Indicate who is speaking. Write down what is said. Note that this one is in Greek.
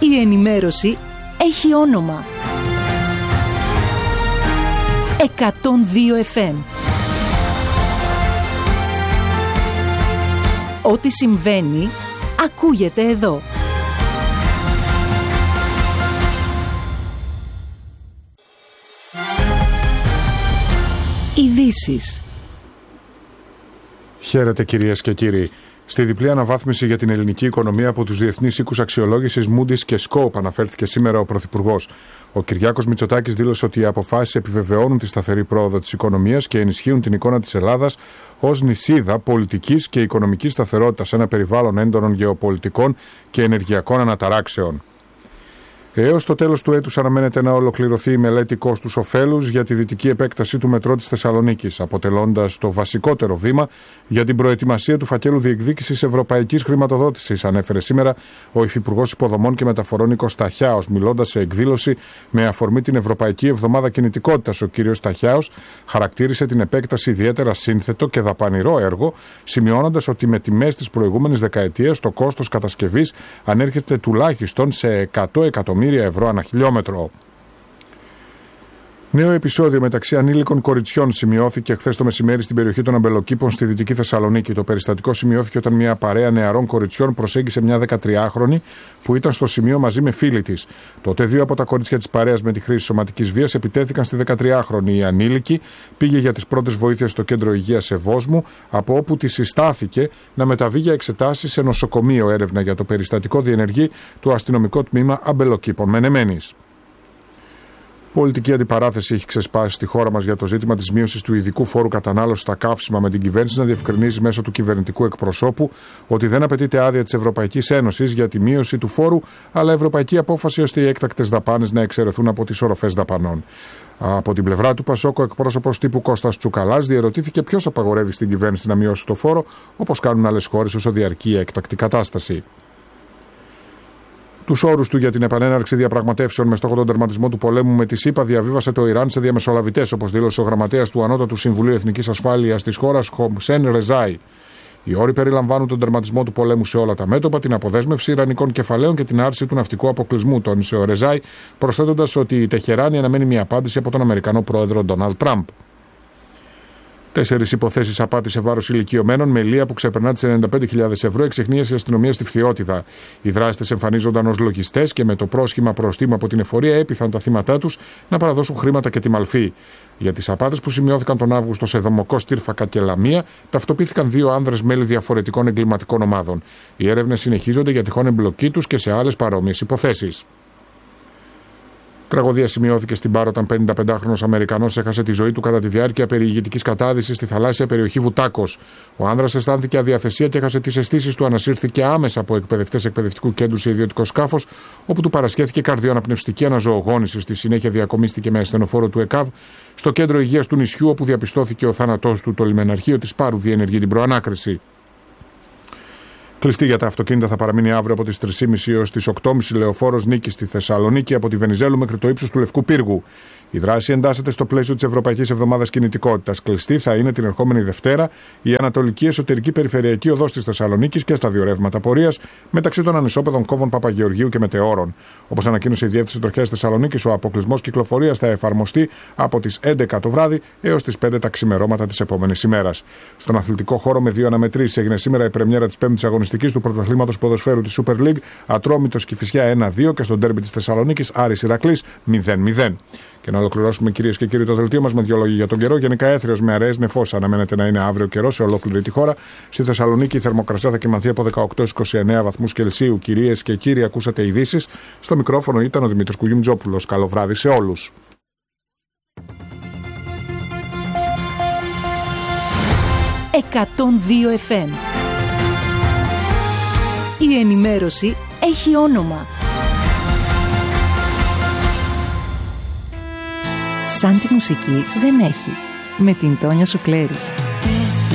Speaker 1: Η ενημέρωση έχει όνομα. 102 FM. Ό,τι συμβαίνει, ακούγεται εδώ. Ειδήσεις.
Speaker 2: Χαίρετε κυρίες και κύριοι. Στη διπλή αναβάθμιση για την ελληνική οικονομία από τους διεθνείς οίκους αξιολόγησης Moody's και Scope αναφέρθηκε σήμερα ο Πρωθυπουργός. Ο Κυριάκος Μητσοτάκης δήλωσε ότι οι αποφάσεις επιβεβαιώνουν τη σταθερή πρόοδο της οικονομίας και ενισχύουν την εικόνα της Ελλάδας ως νησίδα πολιτικής και οικονομικής σταθερότητας σε ένα περιβάλλον έντονων γεωπολιτικών και ενεργειακών αναταράξεων. Έως το τέλος του έτους αναμένεται να ολοκληρωθεί η μελέτη κόστους-οφέλους για τη δυτική επέκταση του μετρό της Θεσσαλονίκης, αποτελώντας το βασικότερο βήμα για την προετοιμασία του φακέλου διεκδίκησης ευρωπαϊκής χρηματοδότησης, ανέφερε σήμερα ο Υφυπουργός Υποδομών και Μεταφορών Νίκος Σταχιάος, μιλώντας σε εκδήλωση με αφορμή την Ευρωπαϊκή Εβδομάδα Κινητικότητας. Ο κ. Σταχιάος χαρακτήρισε την επέκταση ιδιαίτερα σύνθετο και δαπανηρό έργο, σημειώνοντας ότι με τιμές της προηγούμενης δεκαετίας το κόστος κατασκευής ανέρχεται τουλάχιστον σε 100 εκατομμύρια ευρώ ανά χιλιόμετρο. Νέο επεισόδιο μεταξύ ανήλικων κοριτσιών σημειώθηκε χθες το μεσημέρι στην περιοχή των Αμπελοκήπων στη Δυτική Θεσσαλονίκη. Το περιστατικό σημειώθηκε όταν μια παρέα νεαρών κοριτσιών προσέγγισε μια 13χρονη που ήταν στο σημείο μαζί με φίλη της. Τότε δύο από τα κορίτσια της παρέας με τη χρήση σωματικής βίας επιτέθηκαν στη 13χρονη. Η ανήλικη πήγε για τις πρώτες βοήθειες στο κέντρο υγείας Ευόσμου, από όπου τη συστάθηκε να μεταβεί για εξετάσεις σε νοσοκομείο. Έρευνα για το περιστατικό διενεργεί το αστυνομικό τμήμα Αμπελοκήπων Μενεμένης. Πολιτική αντιπαράθεση έχει ξεσπάσει στη χώρα μας για το ζήτημα της μείωσης του ειδικού φόρου κατανάλωσης στα καύσιμα, με την κυβέρνηση να διευκρινίζει μέσω του κυβερνητικού εκπροσώπου ότι δεν απαιτείται άδεια της Ευρωπαϊκής Ένωσης για τη μείωση του φόρου, αλλά ευρωπαϊκή απόφαση ώστε οι έκτακτες δαπάνες να εξαιρεθούν από τις οροφές δαπανών. Από την πλευρά του Πασόκ, ο εκπρόσωπος τύπου Κώστας Τσουκαλάς διερωτήθηκε ποιος απαγορεύει στην κυβέρνηση να μειώσει το φόρο, όπως κάνουν άλλες χώρες όσο διαρκεί η έκτακτη κατάσταση. Τους ώρους του για την επανέναρξη διαπραγματεύσεων με στόχο τον τερματισμό του πολέμου με τη ΣΥΠΑ διαβίβασε το Ιράν σε διαμεσολαβητές, όπως δήλωσε ο γραμματέας του Ανώτατου Συμβουλίου Εθνικής Ασφάλειας της χώρας, Χομσέν Ρεζάι. Οι όροι περιλαμβάνουν τον τερματισμό του πολέμου σε όλα τα μέτωπα, την αποδέσμευση ιρανικών κεφαλαίων και την άρση του ναυτικού αποκλεισμού, τόνισε ο Ρεζάι, προσθέτοντας ότι η Τεχεράνη αναμένει μια απάντηση από τον Αμερικανό πρόεδρο Ντόναλντ Τραμπ. 4 υποθέσεις απάτης σε βάρος ηλικιωμένων με λία που ξεπερνά τις 95.000 ευρώ εξεχνίασε η αστυνομία στη Φθιώτιδα. Οι δράστες εμφανίζονταν ως λογιστές και με το πρόσχημα προστίμου από την εφορία έπειθαν τα θύματά τους να παραδώσουν χρήματα και τη μαλφή. Για τις απάτες που σημειώθηκαν τον Αύγουστο σε Δομοκό, Στύρφακα και Λαμία, ταυτοποιήθηκαν 2 άνδρες μέλη διαφορετικών εγκληματικών ομάδων. Οι έρευνες συνεχίζονται για τυχόν εμπλοκή τους και σε άλλες παρόμοιες υποθέσεις. Τραγωδία σημειώθηκε στην Πάρο όταν 55χρονος Αμερικανός έχασε τη ζωή του κατά τη διάρκεια περιηγητικής κατάδυσης στη θαλάσσια περιοχή Βουτάκος. Ο άνδρας αισθάνθηκε αδιαθεσία και έχασε τις αισθήσεις του. Ανασύρθηκε άμεσα από εκπαιδευτές εκπαιδευτικού κέντρου σε ιδιωτικό σκάφος, όπου του παρασχέθηκε καρδιοαναπνευστική αναζωογόνηση. Στη συνέχεια διακομίστηκε με ασθενοφόρο του ΕΚΑΒ στο κέντρο υγείας του νησιού, όπου διαπιστώθηκε ο θάνατός του. Το λιμεναρχείο της Πάρου διενεργεί την προανάκριση. Κλειστή για τα αυτοκίνητα θα παραμείνει αύριο από τις 3.30 έως τις 8.30 λεωφόρος Νίκη στη Θεσσαλονίκη από τη Βενιζέλου μέχρι το ύψος του Λευκού Πύργου. Η δράση εντάσσεται στο πλαίσιο της Ευρωπαϊκής Εβδομάδας Κινητικότητας. Κλειστή θα είναι την ερχόμενη Δευτέρα η Ανατολική Εσωτερική Περιφερειακή Οδός της Θεσσαλονίκης και στα 2 ρεύματα πορείας μεταξύ των ανισόπεδων κόβων Παπαγεωργίου και Μετεώρων. Όπως ανακοίνωσε η Διεύθυνση Τροχέας Θεσσαλονίκης, ο αποκλεισμός κυκλοφορίας θα εφαρμοστεί από τις 11 το βράδυ έως τις 5 τα ξημερώματα της επόμενης ημέρας. Στον αθλητικό χώρο με 2 αναμετρήσεις έγινε σήμερα η πρεμιέρα της 5ης αγωνιστικής του πρωταθλήματος ποδοσφαίρου της Super League. Ατρόμητος Κηφισιά 1-2 και στον ντέρμπι της Θεσσαλονίκης Άρης Ηρακλής 0-0. Και να ολοκληρώσουμε, κυρίες και κύριοι, το δελτίο μας με 2 λόγια για τον καιρό. Γενικά έθριος με αραιές νεφός αναμένεται να είναι αύριο καιρό σε ολόκληρη τη χώρα. Στη Θεσσαλονίκη η θερμοκρασία θα κοιμανθεί από 18-29 βαθμούς Κελσίου. Κυρίες και κύριοι, ακούσατε ειδήσεις. Στο μικρόφωνο ήταν ο Δημήτρης Κουγιουμτζόπουλος. Καλό βράδυ σε όλους.
Speaker 1: 102 FM. Η ενημέρωση έχει όνομα. Σαν τη μουσική δεν έχει. Με την Τόνια Σουφλέρη.